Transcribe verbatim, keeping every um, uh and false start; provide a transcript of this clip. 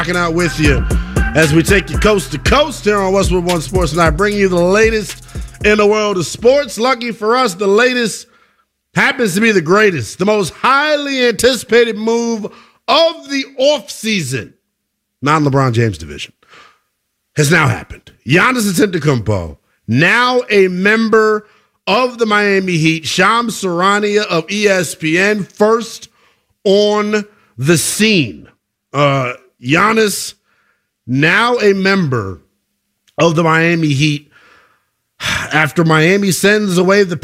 Rocking out with you as we take you coast to coast here on Westwood One Sports, and I bring you the latest in the world of sports. Lucky for us, the latest happens to be the greatest, the most highly anticipated move of the offseason, non-LeBron James division, has now happened. Giannis Antetokounmpo, now a member of the Miami Heat. Shams Charania of E S P N, first on the scene. Uh, Giannis, now a member of the Miami Heat after Miami sends away the